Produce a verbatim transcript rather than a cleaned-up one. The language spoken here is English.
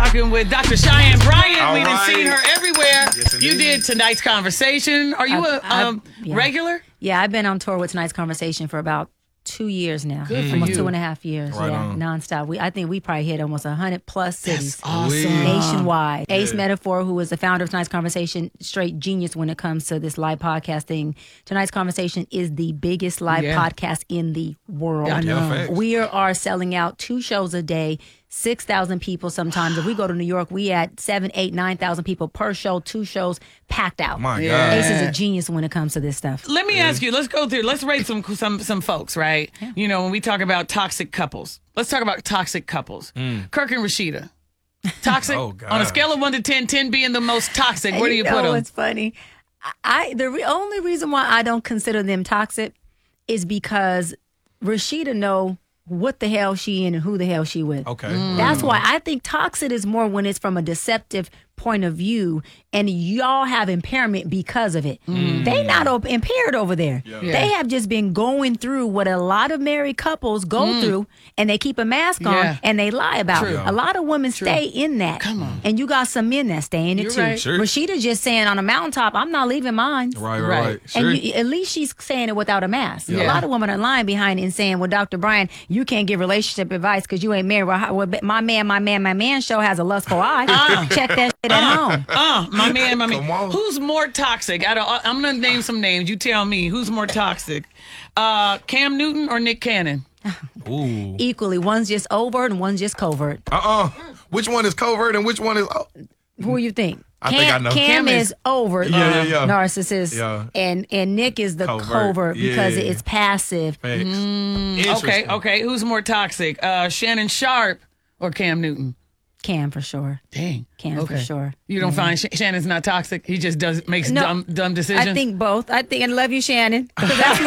talking with Doctor Cheyenne Bryant. All We've right. seen her everywhere. Yes, you indeed. did Tonight's Conversation. Are you I've- a um, I've- yeah. regular? Yeah, I've been on tour with Tonight's Conversation for about two years now. Good for almost you. two and a half years. Right yeah, on. nonstop. We I think we probably hit almost a hundred plus cities. That's awesome. Nationwide. Ace Yeah. Metaphor, who is the founder of Tonight's Conversation, straight genius when it comes to this live podcasting. Tonight's Conversation is the biggest live Yeah. podcast in the world. Yeah, I know. Yeah, facts. We are, are selling out two shows a day, six thousand people sometimes. If we go to New York, we at seven, eight, nine thousand people per show, two shows packed out. My Yeah. God. Ace is a genius when it comes to this stuff. Let me ask you. Let's go through. Let's rate some some some folks, right? You know, when we talk about toxic couples, let's talk about toxic couples. Kirk and Rashida, toxic. Oh, God. On a scale of one to ten, ten being the most toxic. Where do you, know put them? what's funny? I I- the re- only reason why I don't consider them toxic is because Rashida know what the hell she in and who the hell she with. Okay. That's why I think toxic is more when it's from a deceptive point of view and y'all have impairment because of it. They not op- impaired over there. They have just been going through what a lot of married couples go through and they keep a mask on Yeah. and they lie about True. it. A lot of women stay in that. Come on. And you got some men that stay in it You're too. right. Sure. Rashida's just saying on a mountaintop, I'm not leaving mine. Right, Right. right, right. Sure. And you, at least she's saying it without a mask. Yeah. A lot of women are lying behind it and saying, well, Doctor Brian, you can't give relationship advice because you ain't married. Well, how- well, my man, my man, my man show has a lustful eye. Check that shit at home. Uh, my man, my man. Come on. Who's more toxic? I don't, I'm going to name some names. You tell me who's more toxic. Uh, Cam Newton or Nick Cannon? Ooh. Equally, one's just overt and one's just covert. Uh-uh. Which one is covert and which one is... Oh. Who you think? I Cam, think I know. Cam, Cam is, is- overt, Yeah, yeah, yeah. narcissist, Yeah. and and Nick is the covert, Covert, because yeah. it's passive. Facts. Okay, Interesting. okay. Who's more toxic? Uh, Shannon Sharp or Cam Newton? Cam for sure. Dang. Cam for Okay. sure. You don't find Sh- Shannon's not toxic? He just does makes No, dumb dumb decisions? I think both. I think, and love you, Shannon. 'Cause that's